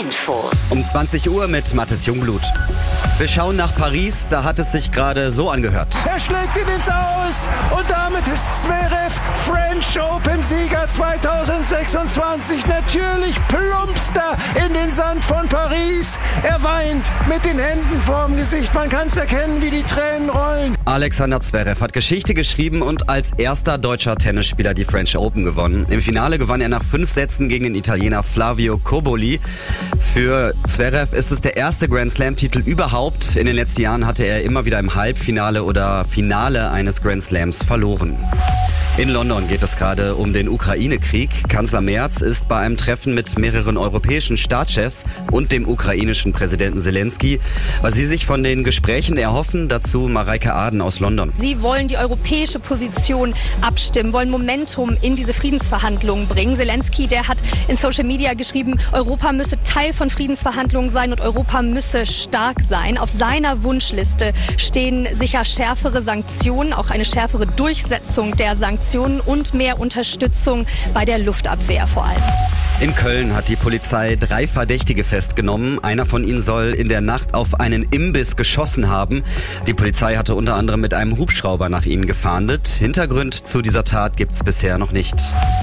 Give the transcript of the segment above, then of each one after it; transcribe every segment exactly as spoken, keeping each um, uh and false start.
Infos. Um zwanzig Uhr mit Mathis Jungblut. Wir schauen nach Paris, da hat es sich gerade so angehört. Er schlägt ihn ins Aus und damit ist Zverev French Open-Sieger zweitausendsechsundzwanzig. Natürlich plumpst er in den Sand von Paris. Er weint mit den Händen vorm Gesicht. Man kann es erkennen, wie die Tränen rollen. Alexander Zverev hat Geschichte geschrieben und als erster deutscher Tennisspieler die French Open gewonnen. Im Finale gewann er nach fünf Sätzen gegen den Italiener Flavio Cobolli. Für Zverev ist es der erste Grand Slam-Titel überhaupt. In den letzten Jahren hatte er immer wieder im Halbfinale oder Finale eines Grand Slams verloren. In London geht es gerade um den Ukraine-Krieg. Kanzler Merz ist bei einem Treffen mit mehreren europäischen Staatschefs und dem ukrainischen Präsidenten Zelensky. Was sie sich von den Gesprächen erhoffen, dazu Mareike Aden aus London. Sie wollen die europäische Position abstimmen, wollen Momentum in diese Friedensverhandlungen bringen. Zelensky, der hat in Social Media geschrieben, Europa müsse Teil von Friedensverhandlungen sein und Europa müsse stark sein. Auf seiner Wunschliste stehen sicher schärfere Sanktionen, auch eine schärfere Durchsetzung der Sanktionen und mehr Unterstützung bei der Luftabwehr vor allem. In Köln hat die Polizei drei Verdächtige festgenommen. Einer von ihnen soll in der Nacht auf einen Imbiss geschossen haben. Die Polizei hatte unter anderem mit einem Hubschrauber nach ihnen gefahndet. Hintergrund zu dieser Tat gibt's bisher noch nicht.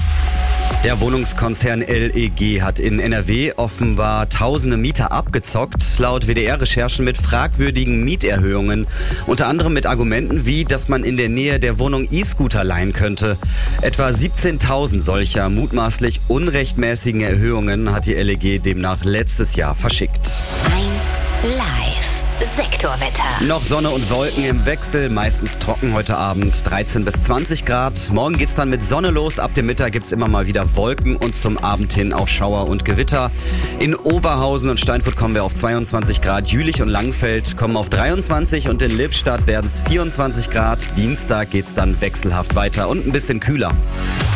Der Wohnungskonzern L E G hat in N R W offenbar tausende Mieter abgezockt, laut W D R-Recherchen mit fragwürdigen Mieterhöhungen. Unter anderem mit Argumenten wie, dass man in der Nähe der Wohnung E-Scooter leihen könnte. Etwa siebzehntausend solcher mutmaßlich unrechtmäßigen Erhöhungen hat die L E G demnach letztes Jahr verschickt. eins Live. Sektorwetter. Noch Sonne und Wolken im Wechsel, meistens trocken heute Abend, dreizehn bis zwanzig Grad. Morgen geht's dann mit Sonne los, ab dem Mittag gibt's immer mal wieder Wolken und zum Abend hin auch Schauer und Gewitter. In Oberhausen und Steinfurt kommen wir auf zweiundzwanzig Grad, Jülich und Langenfeld kommen auf dreiundzwanzig und in Lippstadt werden's vierundzwanzig Grad. Dienstag geht's dann wechselhaft weiter und ein bisschen kühler.